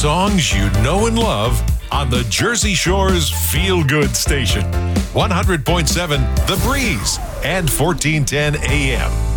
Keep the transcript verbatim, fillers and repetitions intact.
songs you know and love on the Jersey Shore's Feel Good station. one hundred point seven The Breeze and fourteen ten A M.